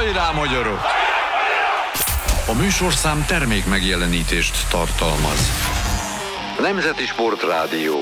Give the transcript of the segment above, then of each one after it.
Hajrá, magyarok! A műsorszám termék megjelenítést tartalmaz. Nemzeti Sportrádió.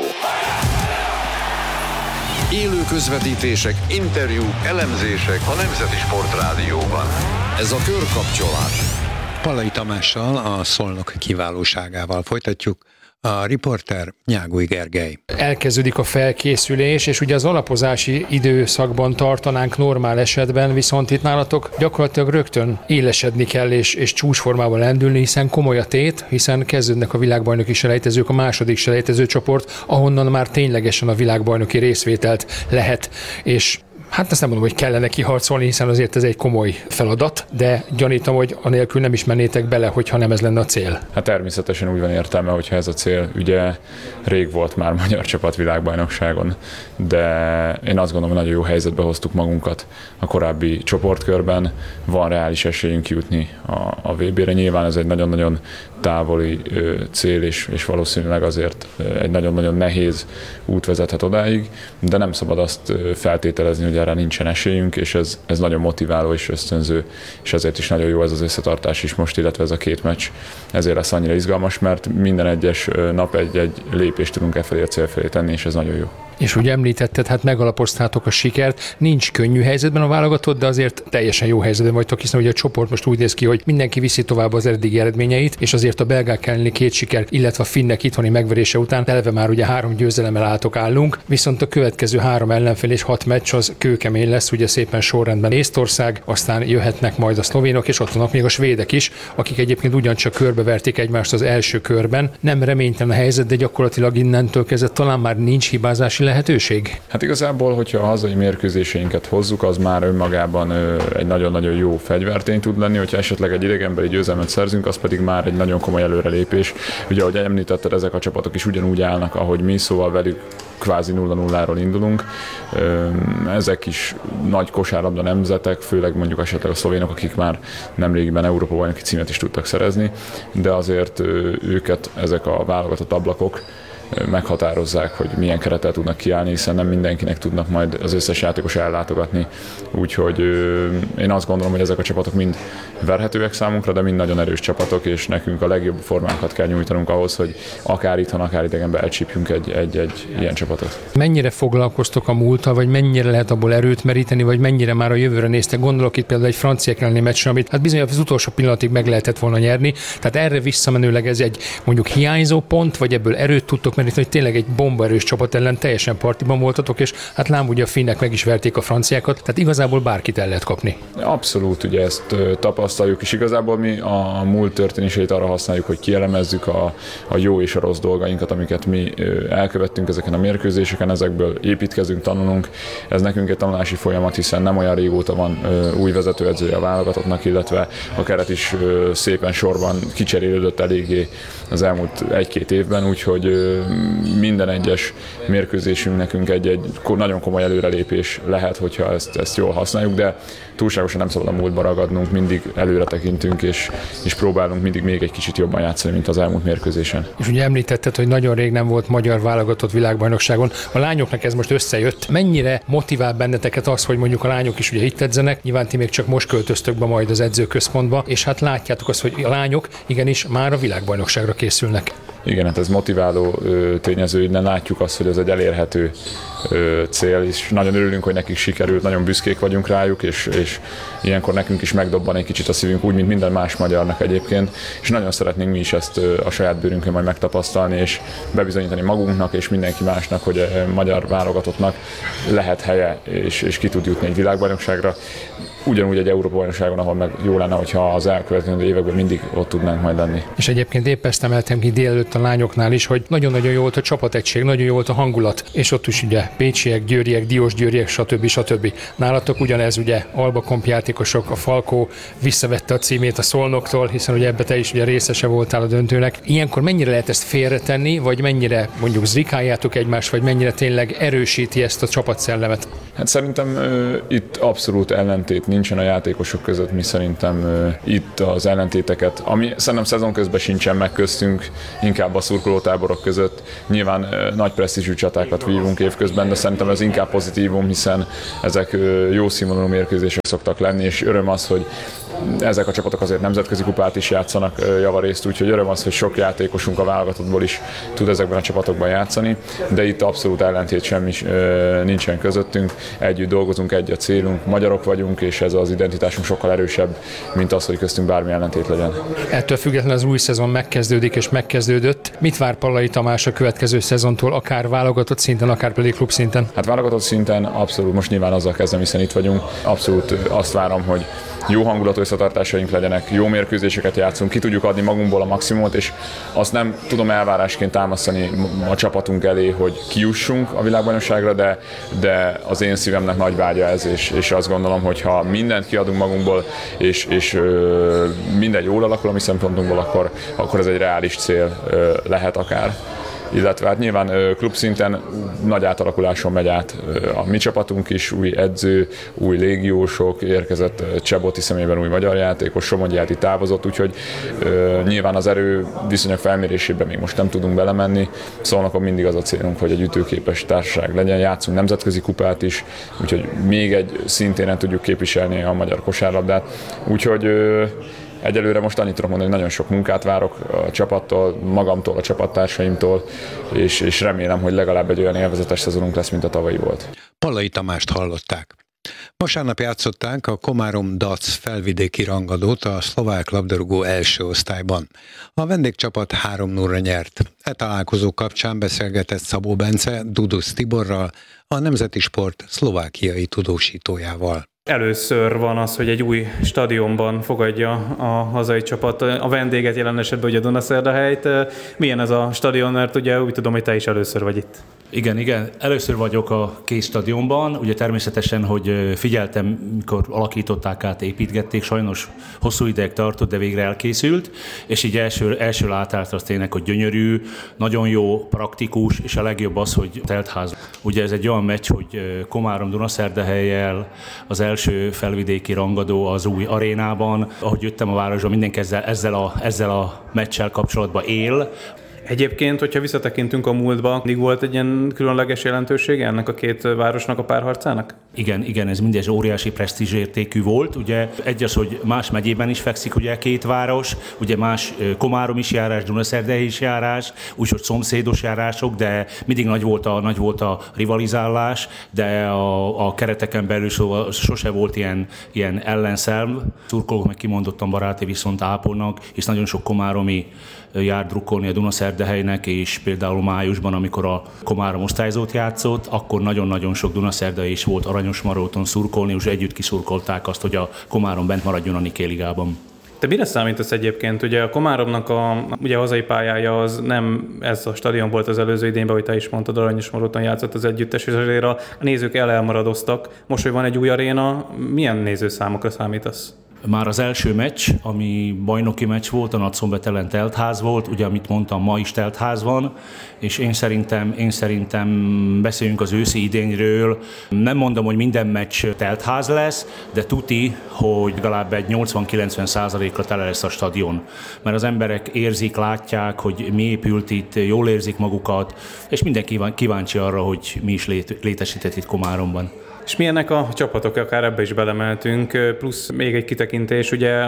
Élő közvetítések, interjúk, elemzések a Nemzeti Sportrádióban. Ez a Körkapcsolás. Pallai Tamással, a Szolnok kiválóságával folytatjuk. A riporter Nyágúj Gergely. Elkezdődik a felkészülés, és ugye az alapozási időszakban tartanánk normál esetben, viszont itt nálatok gyakorlatilag rögtön élesedni kell és csúcsformában lendülni, hiszen komoly a tét, hiszen kezdődnek a világbajnoki selejtezők, a második selejtezőcsoport, ahonnan már ténylegesen a világbajnoki részvételt lehet, és hát azt nem mondom, hogy kellene kiharcolni, hiszen azért ez egy komoly feladat, de gyanítom, hogy anélkül nem is mennétek bele, hogyha nem ez lenne a cél. Hát természetesen úgy van értelme, hogyha ez a cél. Ugye rég volt már magyar csapat világbajnokságon, de én azt gondolom, hogy nagyon jó helyzetbe hoztuk magunkat a korábbi csoportkörben. Van reális esélyünk jutni a VB-re. Nyilván ez egy nagyon-nagyon távoli cél, és valószínűleg azért egy nagyon-nagyon nehéz út vezethet odáig, de nem szabad azt feltételezni, hogy erre nincsen esélyünk, és ez nagyon motiváló és ösztönző, és ezért is nagyon jó ez az összetartás is most, illetve ez a két meccs. Ezért lesz annyira izgalmas, mert minden egyes nap egy lépést tudunk felé a cél felé tenni, és ez nagyon jó. És úgy említetted, hát megalapoztátok a sikert, nincs könnyű helyzetben a válogatott, de azért teljesen jó helyzetben vagytok, hiszen ugye a csoport most úgy néz ki, hogy mindenki viszi tovább az eddigi eredményeit, és azért a belgák elleni 2 siker, illetve a finnek itthoni megverése után eleve már ugye 3 győzelemmel állunk, viszont a következő 3 ellenfél és 6 meccs az kőkemény lesz, ugye szépen sorrendben Észtország, aztán jöhetnek majd a szlovénok, és ott vannak még a svédek is, akik egyébként ugyancsak körbeverték egymást az első körben. Nem reménytelen a helyzet, de gyakorlatilag innentől kezdve talán már nincs hibázási lehetőség? Hát igazából, hogyha a hazai mérkőzéseinket hozzuk, az már önmagában egy nagyon-nagyon jó fegyvertény tud lenni, hogyha esetleg egy idegenbeli győzelmet szerzünk, az pedig már egy nagyon komoly előrelépés. Ugye, ahogy említetted, ezek a csapatok is ugyanúgy állnak, ahogy mi, szóval velük kvázi 0-0-ról indulunk. Ezek is nagy kosárlabda nemzetek, főleg mondjuk esetleg a szlovénok, akik már nemrégiben Európa-bajnoki címet is tudtak szerezni, de azért őket ezek a válogatott ablakok meghatározzák, hogy milyen kerettel tudnak kiállni, hiszen nem mindenkinek tudnak majd az összes játékos ellátogatni. Úgyhogy én azt gondolom, hogy ezek a csapatok mind verhetőek számunkra, de mind nagyon erős csapatok, és nekünk a legjobb formánkat kell nyújtanunk ahhoz, hogy akár itthon, akár idegenben elcsípjünk egy ilyen csapatot. Mennyire foglalkoztok a múlttal, vagy mennyire lehet abból erőt meríteni, vagy mennyire már a jövőre néztek? Gondolok itt például egy franciák elleni meccsre, amit hát bizony az utolsó pillanatig meg lehetett volna nyerni. Tehát erre visszamenőleg ez egy mondjuk hiányzó pont, vagy ebből erőt tudtok meríteni, hogy tényleg egy bombaerős csapat ellen teljesen partiban voltatok, és hát lám ugye a finnek meg is verték a franciákat, tehát igazából bárkit el lehet kapni. Abszolút, ugye ezt tapasztaljuk, és igazából mi a múlt történéseit arra használjuk, hogy kielemezzük a jó és a rossz dolgainkat, amiket mi elkövettünk ezeken a mérkőzéseken, ezekből építkezünk, tanulunk. Ez nekünk egy tanulási folyamat, hiszen nem olyan régóta van új vezetőedzője a válogatottnak, illetve a keret is szépen sorban kicserélődött eléggé az elmúlt 1-2 évben, úgyhogy minden egyes mérkőzésünk nekünk egy nagyon komoly előrelépés lehet, hogyha ezt jól használjuk, de túlságosan nem szabad a múltba ragadnunk, mindig előre tekintünk, és próbálunk mindig még egy kicsit jobban játszani, mint az elmúlt mérkőzésen. És ugye említetted, hogy nagyon rég nem volt magyar válogatott világbajnokságon. A lányoknak ez most összejött. Mennyire motivál benneteket az, hogy mondjuk a lányok is ugye itt edzenek, nyilván ti még csak most költöztök be majd az edzőközpontba, és hát látjátok azt, hogy a lányok igenis már a világbajnokságra készülnek. Igen, hát ez motiváló tényező, innen látjuk azt, hogy ez egy elérhető cél, és nagyon örülünk, hogy nekik sikerült, nagyon büszkék vagyunk rájuk, és ilyenkor nekünk is megdobban egy kicsit a szívünk, úgy, mint minden más magyarnak egyébként, és nagyon szeretnénk mi is ezt a saját bőrünkön majd megtapasztalni, és bebizonyítani magunknak, és mindenki másnak, hogy a magyar válogatottnak lehet helye, és ki tud jutni egy világbajnokságra. Ugyanúgy egy Európa-bajnokságon, ahol meg jó lenne, hogyha az elkövetkező években mindig ott tudnánk majd lenni. És egyébként épp ezt emeltem ki délelőtt a lányoknál is, hogy nagyon-nagyon jó volt a csapategység, nagyon jó volt a hangulat, és ott is ugye pécsiek, győriek, diósgyőriek, stb. Nálatok ugyanez ugye Alba-Komp játékosok, a Falkó visszavette a címét a Szolnoktól, hiszen ugye ebbe te is ugye részese voltál a döntőnek. Ilyenkor mennyire lehet ezt félretenni, vagy mennyire mondjuk zrikáljátok egymást, vagy mennyire tényleg erősíti ezt a csapatszellemet? Hát szerintem itt abszolút ellentét nincsen a játékosok között, mi szerintem itt az ellentéteket, ami szerintem szezon közben sincsen meg köztünk, inkább a szurkolótáborok között. Nyilván nagy presztízsű csatákat vívunk évközben, de szerintem ez inkább pozitívum, hiszen ezek jó színvonalú mérkőzések szoktak lenni, és öröm az, hogy ezek a csapatok azért nemzetközi kupát is játszanak javarészt, úgyhogy öröm az, hogy sok játékosunk a válogatottból is tud ezekben a csapatokban játszani, de itt abszolút ellentét semmi nincsen közöttünk, együtt dolgozunk, egy a célunk, magyarok vagyunk, és ez az identitásunk sokkal erősebb, mint az, hogy köztünk bármi ellentét legyen. Ettől függetlenül az új szezon megkezdődik és megkezdődött. Mit vár Pallai Tamás a következő szezontól, akár válogatott szinten, akár pedig klub szinten? Hát válogatott szinten abszolút, most nyilván azzal kezdem, hiszen itt vagyunk, abszolút azt várom, hogy jó hangulatú összetartásaink legyenek, jó mérkőzéseket játszunk, ki tudjuk adni magunkból a maximumot, és azt nem tudom elvárásként támasztani a csapatunk elé, hogy kijussunk a világbajnokságra, de az én szívemnek nagy vágya ez, és azt gondolom, hogy ha mindent kiadunk magunkból, és minden jól alakul a mi szempontunkból, akkor ez egy reális cél lehet akár. Illetve hát nyilván klubszinten nagy átalakuláson megy át a mi csapatunk is, új edző, új légiósok, érkezett Cseboti személyben új magyar játékos, Somogyi távozott, úgyhogy nyilván az erő viszonyok felmérésében még most nem tudunk belemenni, Szolnokon mindig az a célunk, hogy egy ütőképes társaság legyen, játszunk nemzetközi kupát is, úgyhogy még egy szintéren tudjuk képviselni a magyar kosárlabdát, úgyhogy egyelőre most annyit tudok mondani, hogy nagyon sok munkát várok a csapattól, magamtól, a csapattársaimtól, és remélem, hogy legalább egy olyan élvezetes szezonunk lesz, mint a tavalyi volt. Pallai Tamást hallották. Vasárnap játszották a Komárom Dac felvidéki rangadót a szlovák labdarúgó első osztályban. A vendégcsapat 3-0-ra nyert. E találkozó kapcsán beszélgetett Szabó Bence Dudusz Tiborral, a Nemzeti Sport szlovákiai tudósítójával. Először van az, hogy egy új stadionban fogadja a hazai csapat a vendéget, jelen esetben ugye Dunaszerdahelyt. Milyen ez a stadion, mert ugye úgy tudom, hogy te is először vagy itt. Igen. Először vagyok a Kész stadionban. Ugye természetesen, hogy figyeltem, mikor alakították át, építgették, sajnos hosszú ideig tartott, de végre elkészült, és így első látásra az tényleg, hogy gyönyörű, nagyon jó, praktikus, és a legjobb az, hogy teltház. Ugye ez egy olyan meccs, hogy Komárom Dunaszerdahellyel az első felvidéki rangadó az új arénában. Ahogy jöttem a városba, mindenki ezzel a meccsel kapcsolatban él. Egyébként, hogyha visszatekintünk a múltba, mindig volt egy ilyen különleges jelentősége ennek a két városnak a párharcának? Igen, ez mindez óriási presztízsértékű volt. Ugye egy az, hogy más megyében is fekszik ugye két város, ugye más Komárom is járás, Dunaszerdahely is járás, úgyhogy szomszédos járások, de mindig nagy volt a rivalizálás, de a kereteken belül sose volt ilyen ellenszelv. Szurkolók meg kimondottan baráti viszont ápolnak, és nagyon sok komáromi jár drukkolni a Dunaszerdahelynek, és például májusban, amikor a Komárom osztályzót játszott, akkor nagyon-nagyon sok Dunaszerdahelyi is volt Aranyosmaróton szurkolni, és együtt kiszurkolták azt, hogy a Komárom bent maradjon a Niké ligában. Te mire számítasz egyébként? Ugye a Komáromnak a hazai pályája az nem ez a stadion volt az előző idényben, hogy te is mondtad, Aranyosmaróton játszott az együttes, és azért a nézők elmaradoztak. Most, hogy van egy új aréna, milyen nézőszámokra számítasz? Már az első meccs, ami bajnoki meccs volt, a Nagyszombat ellen teltház volt, ugye amit mondtam, ma is teltház van, és én szerintem beszéljünk az őszi idényről. Nem mondom, hogy minden meccs teltház lesz, de tuti, hogy legalább egy 80-90%-ra tele lesz a stadion. Mert az emberek érzik, látják, hogy mi épült itt, jól érzik magukat, és mindenki kíváncsi arra, hogy mi is létesített itt Komáromban. És milyenek a csapatok, akár ebbe is belemeltünk, plusz még egy kitekintés, ugye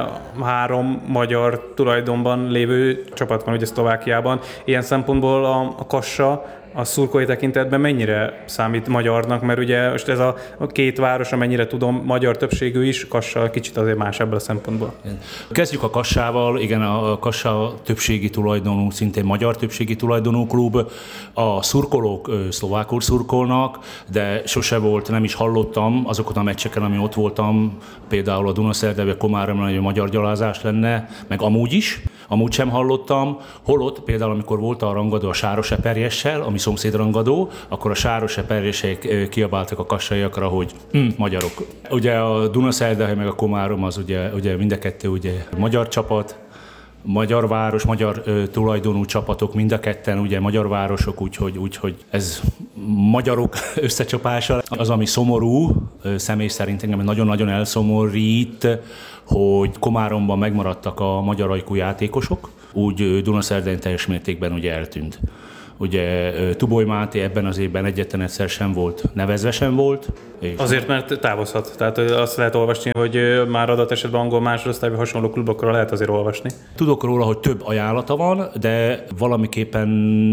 3 magyar tulajdonban lévő csapat van ugye Szlovákiában. Ilyen szempontból a Kassa a szurkolói tekintetben mennyire számít magyarnak, mert ugye most ez a két város, amennyire tudom, magyar többségű is, Kassa kicsit azért más ebből a szempontból. Kezdjük a Kassával, igen, a Kassa többségi tulajdonú, szintén magyar többségi tulajdonú klub. A szurkolók szlovákul szurkolnak, de sose volt, nem is hallottam azokat a meccseken, ami ott voltam, például a Dunaszerdahely, Komáromban, hogy a magyar gyalázás lenne, meg amúgy sem hallottam, holott például amikor volt a rangadó a Sároseperjessel, ami szomszéd rangadó, akkor a Sároseperjesek kiabáltak a kassaiakra, hogy magyarok. Ugye a Dunaszerdahely meg a Komárom az ugye mind a kettő ugye magyar csapat, magyar város, magyar tulajdonú csapatok, mind a ketten ugye magyar városok, úgyhogy ez magyarok összecsapása. Az, ami szomorú, személy szerint engem nagyon-nagyon elszomorít, hogy Komáromban megmaradtak a magyar ajkú játékosok, úgy Dunaszerdahelyen teljes mértékben ugye eltűnt. Ugye Tuboly Máté ebben az évben egyetlen egyszer sem volt, nevezve sem volt. És azért, mert távozhat. Tehát azt lehet olvasni, hogy már adott esetben angol másodosztályban hasonló klubokra lehet azért olvasni. Tudok róla, hogy több ajánlata van, de valamiképpen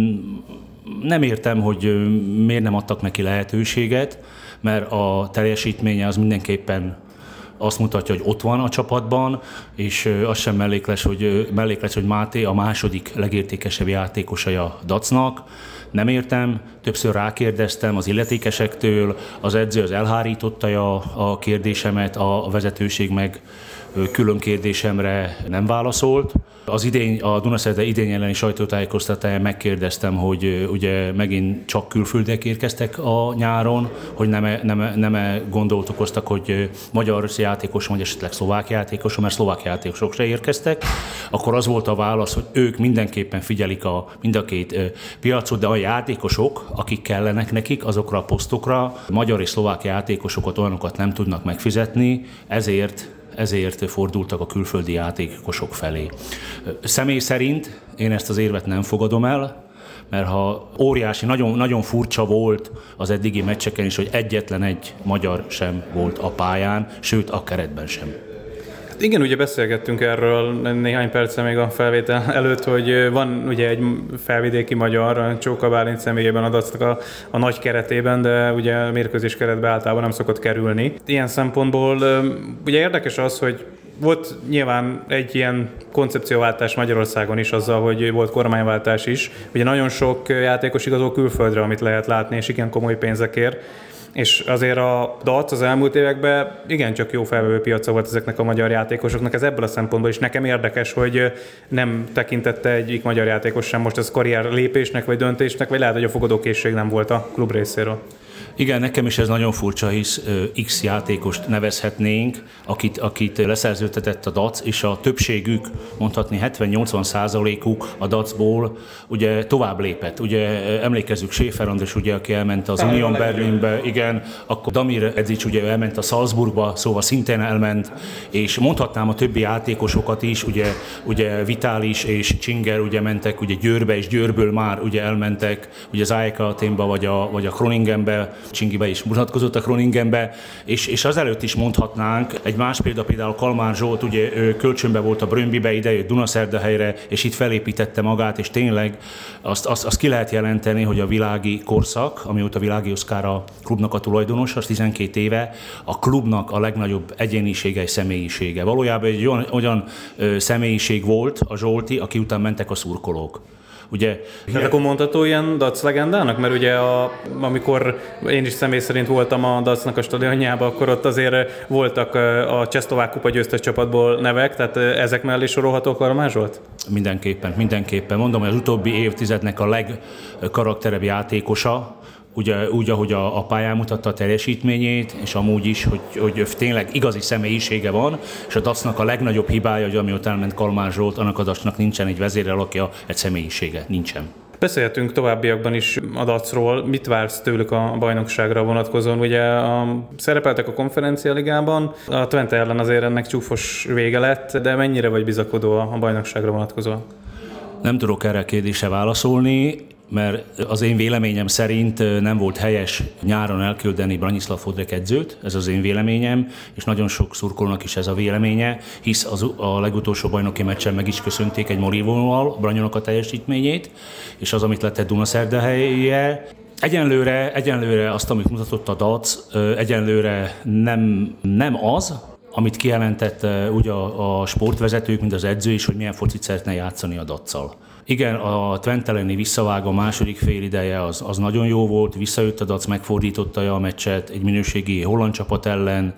nem értem, hogy miért nem adtak neki lehetőséget, mert a teljesítménye az mindenképpen azt mutatja, hogy ott van a csapatban, és az sem mellékles, hogy Máté a második legértékesebb játékosa a Dacnak. Nem értem, többször rákérdeztem az illetékesektől, az edző az elhárította a kérdésemet, a vezetőség meg külön kérdésemre nem válaszolt. A Dunaszerdahelyi idény elleni sajtótájékoztatáján megkérdeztem, hogy ugye megint csak külföldiek érkeztek a nyáron, hogy nem gondot okoztak, hogy magyar játékos, vagy esetleg szlovák játékos, mert szlovák játékosok se érkeztek. Akkor az volt a válasz, hogy ők mindenképpen figyelik mind a két piacot, de a játékosok, akik kellenek nekik azokra a posztokra, magyar és szlovák játékosokat, olyanokat nem tudnak megfizetni, ezért fordultak a külföldi játékosok felé. Személy szerint én ezt az érvet nem fogadom el, mert ha óriási, nagyon, nagyon furcsa volt az eddigi meccseken is, hogy egyetlen egy magyar sem volt a pályán, sőt a keretben sem. Igen, ugye beszélgettünk erről néhány perccel még a felvétel előtt, hogy van ugye egy felvidéki magyar, Csóka Bálint személyében a Dacnak a nagy keretében, de ugye a mérkőzés keretbe általában nem szokott kerülni. Ilyen szempontból ugye érdekes az, hogy volt nyilván egy ilyen koncepcióváltás Magyarországon is azzal, hogy volt kormányváltás is. Ugye nagyon sok játékos igazol külföldre, amit lehet látni, és igen komoly pénzekért. És azért a Dac az elmúlt években igencsak jó felvevő piaca volt ezeknek a magyar játékosoknak. Ez ebből a szempontból is nekem érdekes, hogy nem tekintette egyik magyar játékos sem most ez karrier lépésnek vagy döntésnek, vagy lehet, hogy a fogadókészség nem volt a klub részéről. Igen, nekem is ez nagyon furcsa, hisz X játékost nevezhetnénk, akit leszerződtetett a Dac, és a többségük, mondhatni 70-80%-uk a Dacból ugye tovább lépett. Ugye emlékezzük Schäfer András, ugye, aki elment az Union Berlinbe, igen, akkor Damir Edzic ugye elment a Salzburgba, szóval szintén elment, és mondhatnám a többi játékosokat is, ugye Vitális és Csinger ugye mentek ugye Győrbe, és Győrből már ugye elmentek ugye az AEK Athénba vagy a Groningenbe, Csingibe is mutatkozott a Groningenbe, és azelőtt is mondhatnánk, egy más például Kalmár Zsolt, ugye ő kölcsönbe volt a Bröndbybe, idejött Dunaszerdahelyre, és itt felépítette magát, és tényleg azt ki lehet jelenteni, hogy a világi korszak, amióta Világi Oszkár a klubnak a tulajdonos, az 12 éve, a klubnak a legnagyobb egyénisége és személyisége. Valójában egy olyan személyiség volt a Zsolti, aki után mentek a szurkolók. Ugye, tehát akkor mondható ilyen Dac legendának? Mert ugye amikor én is személy szerint voltam a Dacnak a stadionjában, akkor ott azért voltak a Csehszlovák kupa győztes csapatból nevek, tehát ezek mellé sorolható Kalmár Zsolt? Mindenképpen. Mondom, hogy az utóbbi évtizednek a legkarakterebb játékosa, ugye, úgy, ahogy a pályán mutatta a teljesítményét, és amúgy is, hogy tényleg igazi személyisége van, és a Dacnak a legnagyobb hibája, hogy amióta elment Kalmár Zsolt, annak a Dacnak nincsen egy vezérelakja, egy személyisége, nincsen. Beszélhetünk továbbiakban is a Dacról. Mit vársz tőlük a bajnokságra vonatkozóan? Ugye szerepeltek a konferencialigában, a Twente ellen azért ennek csúfos vége lett, de mennyire vagy bizakodó a bajnokságra vonatkozóan? Nem tudok erre a kérdésre válaszolni, mert az én véleményem szerint nem volt helyes nyáron elküldeni Branislav Fodrek edzőt, ez az én véleményem, és nagyon sok szurkolónak is ez a véleménye, hisz a legutolsó bajnoki meccsen meg is köszönték egy Morivóval Branyónak a teljesítményét, és az, amit lett Dunaszerdahelye. Egyenlőre azt, amit mutatott a Dac, egyenlőre nem az, amit kijelentett ugye a sportvezetők, mint az edző is, hogy milyen focit szeretne játszani a Dac-szal. Igen, a Twente elleni visszavágó második félideje az nagyon jó volt, visszajött a Dac, megfordította a meccset egy minőségi holland csapat ellen,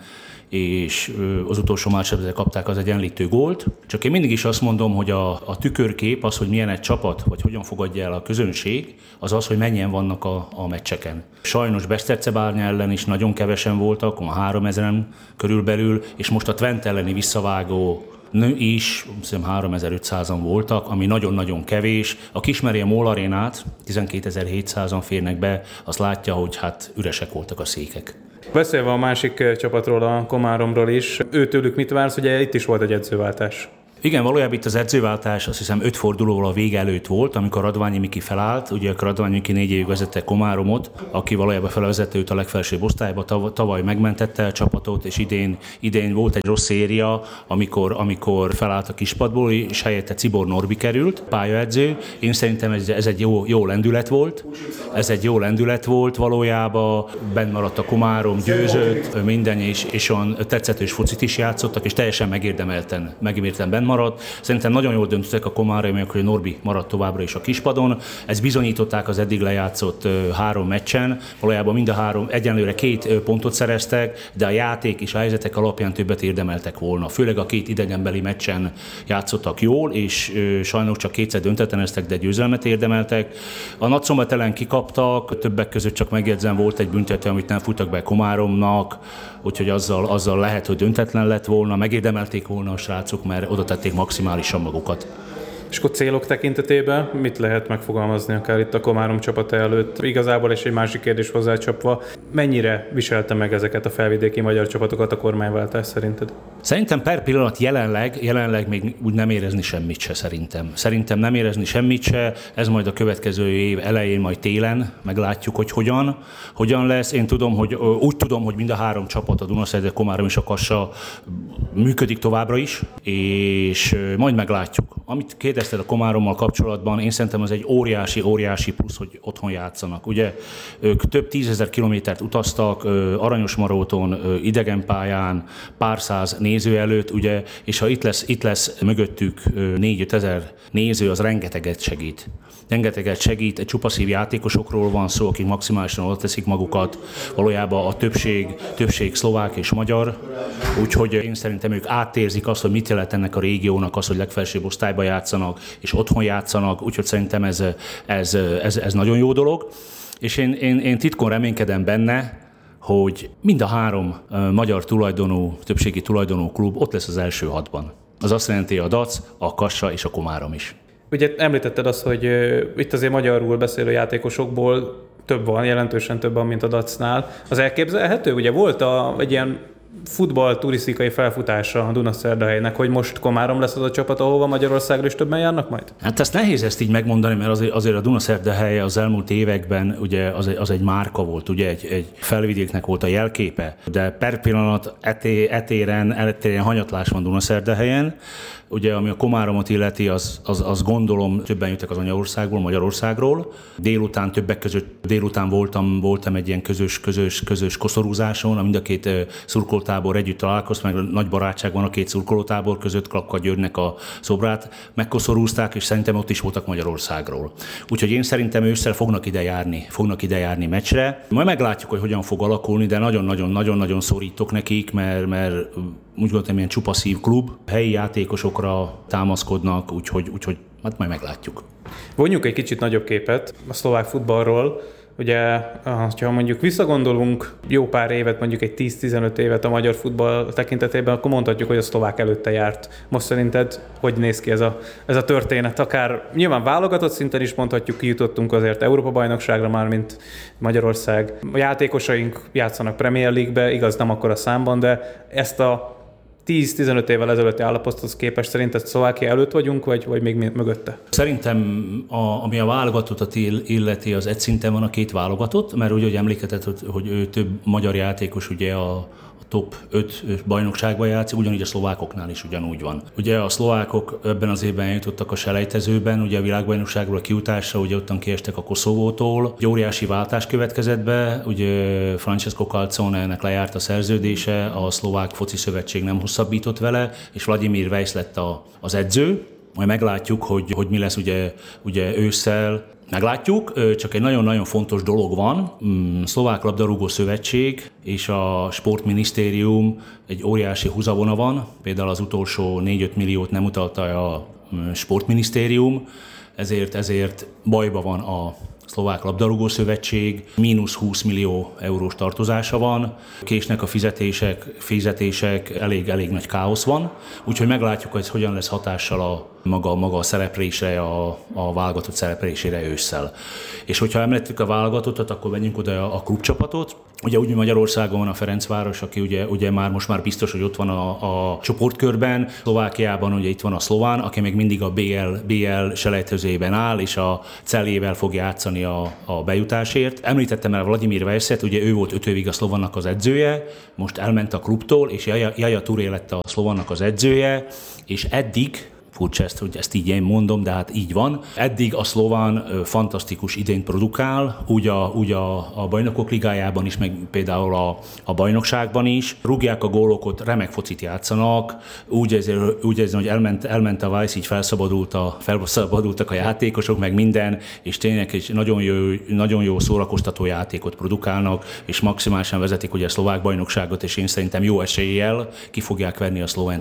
és az utolsó másodpercben kapták az egyenlítő gólt. Csak én mindig is azt mondom, hogy a tükörkép, az, hogy milyen egy csapat, vagy hogyan fogadja el a közönség, az, hogy mennyien vannak a meccseken. Sajnos Besztercebárnya ellen is nagyon kevesen voltak, 3000-en körülbelül, és most a Twente elleni visszavágó nő is, hiszem 3500-an voltak, ami nagyon-nagyon kevés. Aki ismeri a MOL arénát, 12.700-an férnek be, azt látja, hogy hát üresek voltak a székek. Beszélve a másik csapatról, a Komáromról is, őtőlük mit vársz, ugye itt is volt egy edzőváltás. Igen, valójában itt az edzőváltás azt hiszem 5 fordulóval a vége előtt volt, amikor Radványi Miki felállt. Ugye Radványi Miki 4 évig vezette Komáromot, aki valójában felvezette őt a legfelsőbb osztályba, tavaly megmentette a csapatot, és idén volt egy rossz széria, amikor felállt a kispadból, és helyette Cibor Norbi került, pályaedző. Én szerintem ez egy jó lendület volt. Ez egy jó lendület volt valójában, benn maradt a Komárom, győzött, minden, és olyan tetszetős focit is játszottak, és teljesen megérdemelten benn maradt. Szerintem nagyon jól döntöttek a komáromiak, hogy Norbi maradt továbbra is a kispadon. Ezt bizonyították az eddig lejátszott 3 meccsen. Valójában mind a 3 egyenlőre 2 pontot szereztek, de a játék és a helyzetek alapján többet érdemeltek volna. Főleg a 2 idegenbeli meccsen játszottak jól, és sajnos csak 2-szer döntetleneztek, de győzelmet érdemeltek. A Nagyszombat ellen kikaptak, többek között csak megjegyzem, volt egy büntető, amit nem futtak be Komáromnak, úgyhogy azzal lehet, hogy döntetlen lett volna, megérdemelték volna a srácok, mert oda tették maximálisan magukat. És akkor célok tekintetében mit lehet megfogalmazni akár itt a Komárom csapata előtt? Igazából, és egy másik kérdés hozzácsapva, mennyire viselte meg ezeket a felvidéki magyar csapatokat a kormányváltás szerinted? Szerintem per pillanat jelenleg még úgy nem érezni semmit se szerintem. Szerintem nem érezni semmit se, ez majd a következő év elején, majd télen meglátjuk, hogy hogyan lesz. Én úgy tudom, hogy mind a 3 csapat, a Dunaszerde, Komárom és a Kassa működik továbbra is, és majd meglátjuk. Amit kérdezted a Komárommal kapcsolatban, én szerintem az egy óriási plusz, hogy otthon játszanak. Ugye ők több 10 000 kilométert utaztak, Aranyosmaróton, idegenpályán, pár száz néző előtt, ugye, és ha itt lesz mögöttük 4-5 ezer néző, az rengeteget segít. Egy csupaszív játékosokról van szó, akik maximálisan oda teszik magukat, valójában a többség szlovák és magyar, úgyhogy én szerintem ők átérzik azt, hogy mit jelent ennek a régiónak, az, hogy legfelsőbb osztályba játszanak, és otthon játszanak, úgyhogy szerintem ez nagyon jó dolog, és én titkon reménykedem benne, hogy mind a 3 magyar tulajdonú, többségi tulajdonú klub ott lesz az első 6-ban. Az azt jelenti a DAC, a Kassa és a Komárom is. Ugye említetted azt, hogy itt azért magyarul beszélő játékosokból több van, jelentősen több van, mint a DAC-nál. Az elképzelhető? Ugye volt egy ilyen futball turisztikai felfutása a Dunaszerdahelynek, hogy most Komárom lesz az a csapat, ahova Magyarországról is többen járnak majd? Hát ezt nehéz ezt így megmondani, mert azért a Dunaszerdahely az elmúlt években ugye az egy márka volt, ugye egy felvidéknek volt a jelképe, de per pillanat etéren hanyatlás van Dunaszerdahelyen. Ugye, ami a Komáromot illeti, az gondolom többen jöttek az anyaországból, Magyarországról. Többek között délután voltam egy ilyen közös koszorúzáson, mind a 2 szurkolótábor együtt találkozott, meg nagy barátság van a 2 szurkolótábor között, Klapka Györgynek a szobrát megkoszorúzták, és szerintem ott is voltak Magyarországról. Úgyhogy én szerintem ősszel fognak ide járni meccsre. Majd meglátjuk, hogy hogyan fog alakulni, de nagyon-nagyon szorítok nekik, mert úgy gondolom, ilyen csupaszív klub, helyi játékosokra támaszkodnak, úgyhogy hát majd meglátjuk. Vonjuk egy kicsit nagyobb képet a szlovák futballról. Ugye, ha mondjuk visszagondolunk jó pár évet, mondjuk egy 10-15 évet a magyar futball tekintetében, akkor mondhatjuk, hogy a szlovák előtte járt. Most szerinted hogy néz ki ez a történet? Akár nyilván válogatott szinten is mondhatjuk, kijutottunk azért Európa-bajnokságra már, mint Magyarország. A játékosaink játszanak Premier League-be, igaz nem akkora számban, de ezt a 10-15 évvel ezelőtti állapothoz képest szerinted Szlovákia előtt vagyunk, vagy még mögötte? Szerintem, ami a válogatottat illeti, az egy szinten van a 2 válogatott, mert úgy, hogy emlékeztet, hogy több magyar játékos ugye a top 5 bajnokságban játszik, ugyanígy a szlovákoknál is ugyanúgy van. Ugye a szlovákok ebben az évben eljutottak a selejtezőben, ugye a világbajnokságról a kijutásra, ugye ottan kiestek a Koszovótól. Egy óriási váltás következett be, ugye Francesco Calzone-nek lejárt a szerződése, a szlovák foci szövetség nem hosszabbított vele, és Vladimir Weisz lett az edző. Majd meglátjuk, hogy mi lesz ugye ősszel. Meglátjuk, csak egy nagyon-nagyon fontos dolog van. Szlovák labdarúgó szövetség és a sportminisztérium egy óriási húzavona van. Például az utolsó 4-5 milliót nem utalta a sportminisztérium, ezért bajba van Szlovák Labdarúgó Szövetség, mínusz 20 millió eurós tartozása van, késnek a fizetések, elég nagy káosz van, úgyhogy meglátjuk, hogy hogyan lesz hatással a maga a szereplésre, a válogatott szereplésére ősszel. És hogyha említettük a válogatottat, akkor menjünk oda a klubcsapatot. Ugye úgy Magyarországon van a Ferencváros, aki ugye most már biztos, hogy ott van a csoportkörben. Szlovákiában ugye itt van a Szlován, aki még mindig a BL selejtezőjében áll, és a Celjével fog játszani a bejutásért. Említettem el Vladimir Vajszet, ugye ő volt 5 évig a Szlovannak az edzője, most elment a klubtól, és Jaja Touré lett a Szlovannak az edzője, és eddig, furcsa ezt, hogy ezt így én mondom, de hát így van. Eddig a szlován fantasztikus idényt produkál, úgy a bajnokok ligájában is, meg például a bajnokságban is. Rúgják a gólokat, remek focit játszanak, úgy érzem, hogy elment a Vice, így felszabadultak a játékosok, meg minden, és tényleg egy nagyon jó szórakoztató játékot produkálnak, és maximálisan vezetik ugye a szlovák bajnokságot, és én szerintem jó eséllyel ki fogják venni a szlovén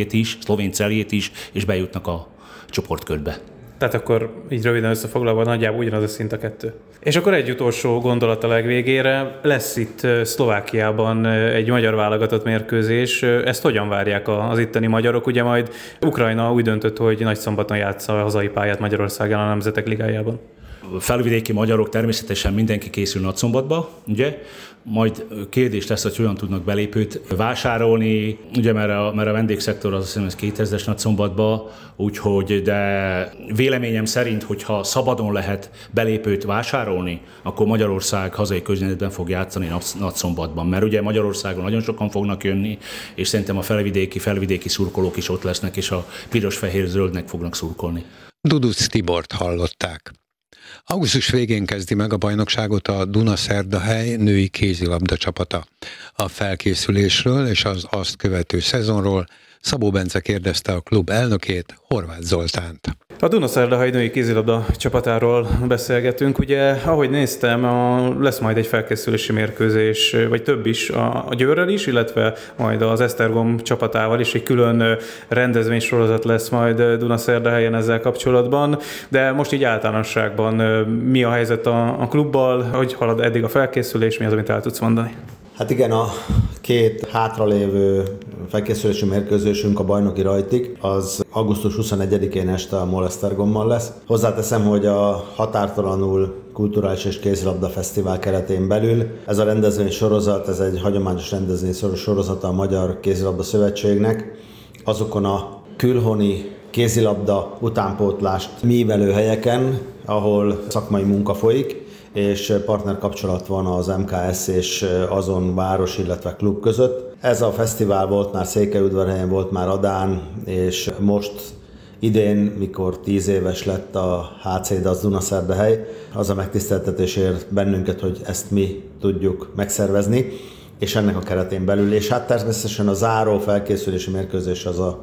celjét is, és bejutnak a csoportkörbe. Tehát akkor így röviden összefoglalva nagyjából ugyanaz a szint a kettő. És akkor egy utolsó gondolat a legvégére. Lesz itt Szlovákiában egy magyar válogatott mérkőzés. Ezt hogyan várják az itteni magyarok? Ugye majd Ukrajna úgy döntött, hogy Nagyszombaton játsza a hazai pályát Magyarországon a Nemzetek Ligájában. Felvidéki magyarok természetesen mindenki készül Nagyszombatba, ugye? Majd kérdés lesz, hogy hogyan tudnak belépőt vásárolni, ugye mert a vendégszektor az azt hiszem, ez 2000-es Nagyszombatba, úgyhogy, de véleményem szerint, hogyha szabadon lehet belépőt vásárolni, akkor Magyarország hazai környezetben fog játszani Nagyszombatban, mert ugye Magyarországon nagyon sokan fognak jönni, és szerintem a felvidéki szurkolók is ott lesznek, és a piros-fehér-zöldnek fognak szurkolni. Duduc Tibort hallották. Augusztus végén kezdi meg a bajnokságot a Dunaszerdahely női kézilabda csapata. A felkészülésről és az azt követő szezonról Szabó Bence kérdezte a klub elnökét, Horváth Zoltánt. A Dunaszerdahely női kézilabda csapatáról beszélgetünk. Ugye, ahogy néztem, lesz majd egy felkészülési mérkőzés, vagy több is a Győrrel is, illetve majd az Esztergom csapatával is egy külön rendezvénysorozat lesz majd Dunaszerdahelyen ezzel kapcsolatban. De most így általánosságban mi a helyzet a klubbal, hogy halad eddig a felkészülés, mi az, amit el tudsz mondani? Hát igen, a két hátralévő felkészülési mérkőzésünk a bajnoki rajtig, az augusztus 21-én este a MOL Esztergommal lesz. Hozzáteszem, hogy a Határtalanul Kulturális és Kézilabda Fesztivál keretén belül ez a rendezvény sorozat, ez egy hagyományos rendezvény sorozata a Magyar Kézilabda Szövetségnek. Azokon a külhoni kézilabda utánpótlást művelő helyeken, ahol szakmai munka folyik, és partnerkapcsolat van az MKS és azon város, illetve klub között. Ez a fesztivál volt már Székelyudvarhelyen, volt már Adán, és most idén, mikor 10 éves lett a HCD, az Dunaszerdahely, az a megtiszteltetés ért bennünket, hogy ezt mi tudjuk megszervezni, és ennek a keretén belül. És hát természetesen a záró felkészülési mérkőzés az a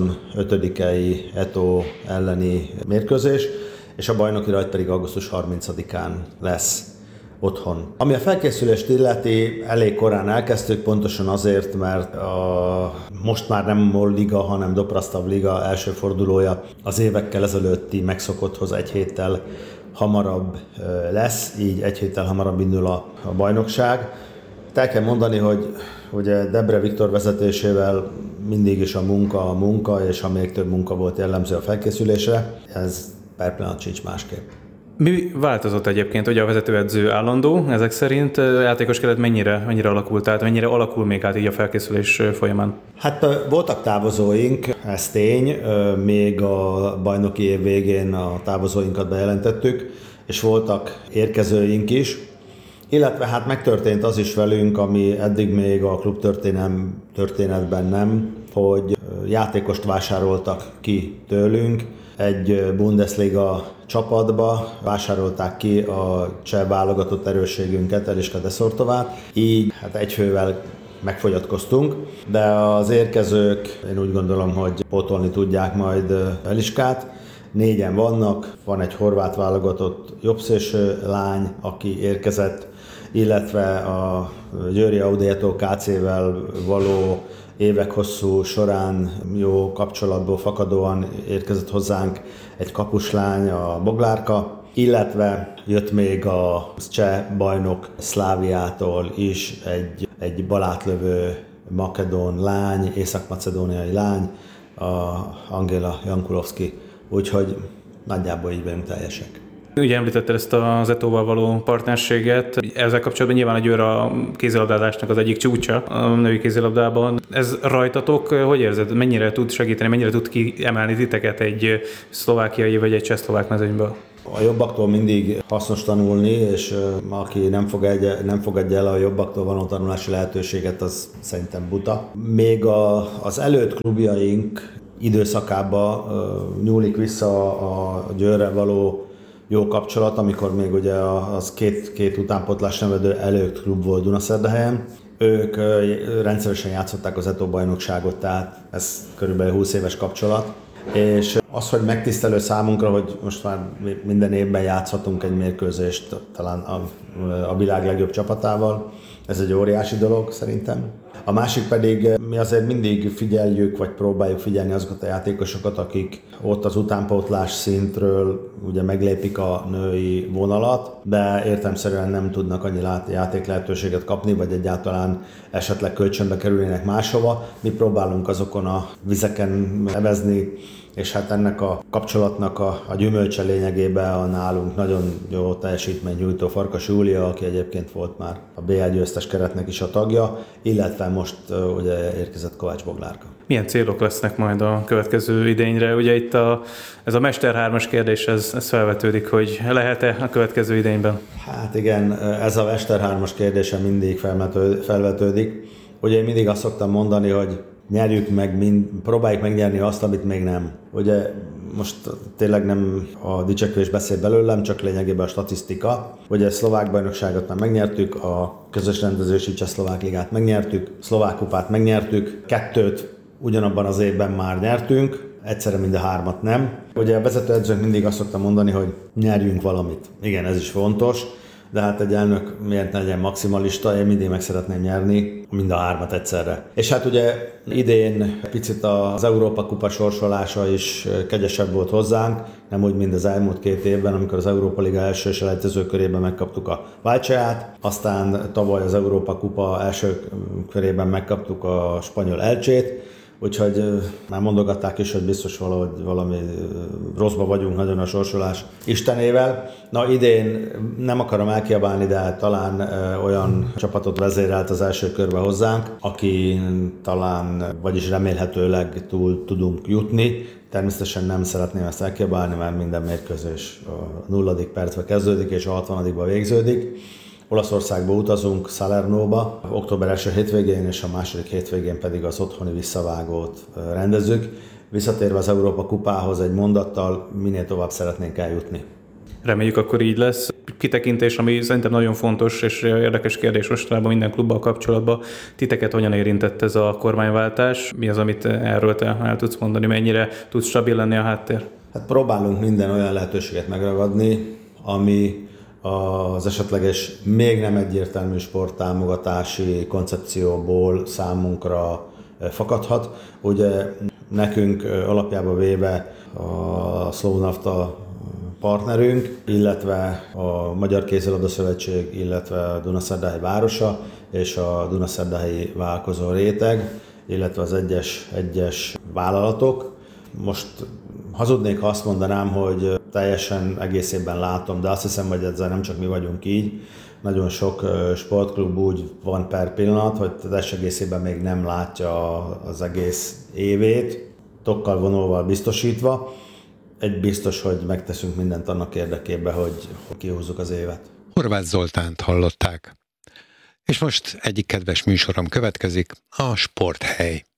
25-i Eto elleni mérkőzés, és a bajnoki rajt pedig augusztus 30-án lesz otthon. Ami a felkészülést illeti, elég korán elkezdtük, pontosan azért, mert most már nem MOL Liga, hanem Doprasztav Liga első fordulója az évekkel ezelőtti megszokotthoz egy héttel hamarabb lesz, így egy héttel hamarabb indul a bajnokság. El kell mondani, hogy ugye Debre Viktor vezetésével mindig is a munka, és ha még több munka volt jellemző a felkészülésre, ez per pillanat sincs másképp. Mi változott egyébként? Ugye a vezetőedző állandó, ezek szerint a játékos keret mennyire alakult át, mennyire alakul még át így a felkészülés folyamán? Hát voltak távozóink, ez tény, még a bajnoki év végén a távozóinkat bejelentettük, és voltak érkezőink is, illetve hát megtörtént az is velünk, ami eddig még a klub történetben nem, hogy játékost vásároltak ki tőlünk, egy Bundesliga csapatba vásárolták ki a cseh válogatott erősségünket, Eliska Deszortovát, így hát egy fővel megfogyatkoztunk, de az érkezők, én úgy gondolom, hogy pótolni tudják majd Eliskát. 4-en vannak, van egy horvát válogatott jobbszélső lány, aki érkezett, illetve a Győri Audietó KC-vel való évek hosszú során jó kapcsolatból fakadóan érkezett hozzánk egy kapuslány, a Boglárka, illetve jött még a cseh bajnok Szláviától is egy balátlövő makedón lány, észak-macedóniai lány, a Angela Jankulovszki, úgyhogy nagyjából így vagyunk teljesek. Ugye említetted ezt az Etóval való partnerséget. Ezzel kapcsolatban nyilván a Győr a kézilabdázásnak az egyik csúcsa a női kézilabdában. Ez rajtatok, hogy érzed? Mennyire tud segíteni, mennyire tud kiemelni titeket egy szlovákiai vagy egy csehszlovák mezőnyből? A jobbaktól mindig hasznos tanulni, és aki nem fogadja el a jobbaktól való tanulási lehetőséget, az szerintem buta. Még az előtt klubjaink időszakába nyúlik vissza a Győrrel való jó kapcsolat, amikor még ugye az két utánpótlás nevedő előtt klub volt Dunaszerdahelyen. Ők rendszeresen játszották az Eto bajnokságot, tehát ez körülbelül 20 éves kapcsolat. És az, hogy megtisztelő számunkra, hogy most már minden évben játszhatunk egy mérkőzést talán a világ legjobb csapatával, ez egy óriási dolog szerintem. A másik pedig, mi azért mindig figyeljük, vagy próbáljuk figyelni azokat a játékosokat, akik ott az utánpótlás szintről ugye meglépik a női vonalat, de értelemszerűen nem tudnak annyi játék lehetőséget kapni, vagy egyáltalán esetleg kölcsönbe kerülnének máshova. Mi próbálunk azokon a vizeken nevezni, és hát ennek a kapcsolatnak a gyümölcse lényegében a nálunk nagyon jó teljesítmény nyújtó Farkas Júlia, aki egyébként volt már a BL győztes keretnek is a tagja, illetve most ugye érkezett Kovács Boglárka. Milyen célok lesznek majd a következő idényre? Ugye itt ez a Mester 3-as kérdés, ez felvetődik, hogy lehet-e a következő idényben? Hát igen, ez a Mester 3-as kérdése mindig felvetődik. Ugye én mindig azt szoktam mondani, hogy nyerjük meg, próbáljuk megnyerni azt, amit még nem. Ugye most tényleg nem a dicsekvés beszél belőlem, csak lényegében a statisztika. Ugye a szlovák bajnokságot már megnyertük, a közös rendezési csehszlovák ligát megnyertük, szlovák kupát megnyertük, 2 ugyanabban az évben már nyertünk, egyszerre mind a 3 nem. Ugye a vezetőedzőnk mindig azt szokta mondani, hogy nyerjünk valamit. Igen, ez is fontos. De hát egy elnök miért ne legyen maximalista, én mindig meg szeretném nyerni mind a 3 egyszerre. És hát ugye idén picit az Európa kupa sorsolása is kegyesebb volt hozzánk, nem úgy, mint az elmúlt 2 évben, amikor az Európa Liga első selejtező körében megkaptuk a Valcseát, aztán tavaly az Európa kupa első körében megkaptuk a spanyol Elcsét, úgyhogy már mondogatták is, hogy biztos valami rosszba vagyunk nagyon a sorsolás istenével. Na idén nem akarom elkiabálni, de talán olyan csapatot vezérelt az első körbe hozzánk, aki talán, vagyis remélhetőleg túl tudunk jutni. Természetesen nem szeretném ezt elkiabálni, mert minden mérkőzés a 0. percben kezdődik és a 60-ban végződik. Olaszországba utazunk, Salernóba, október első hétvégén és a második hétvégén pedig az otthoni visszavágót rendezzük. Visszatérve az Európa kupához egy mondattal, minél tovább szeretnénk eljutni. Reméljük, akkor így lesz. Kitekintés, ami szerintem nagyon fontos és érdekes kérdés mostanában minden klubbal kapcsolatban. Titeket hogyan érintett ez a kormányváltás? Mi az, amit erről te el tudsz mondani? Mennyire tud stabil lenni a háttér? Hát próbálunk minden olyan lehetőséget megragadni, ami az esetleges még nem egyértelmű sporttámogatási koncepcióból számunkra fakadhat. Ugye nekünk alapjába véve a Slovnafta partnerünk, illetve a Magyar Kézilabda Szövetség, illetve a Dunaszerdahelyi városa és a Dunaszerdahelyi vállalkozó réteg, illetve az egyes vállalatok. Most hazudnék, ha azt mondanám, hogy teljesen egészében látom, de azt hiszem, hogy ezzel nem csak mi vagyunk így. Nagyon sok sportklub úgy van per pillanat, hogy teljes egészében még nem látja az egész évét, tokkal vonóval biztosítva. Egy biztos, hogy megteszünk mindent annak érdekében, hogy kihúzzuk az évet. Horváth Zoltánt hallották. És most egyik kedves műsorom következik, a Sporthely.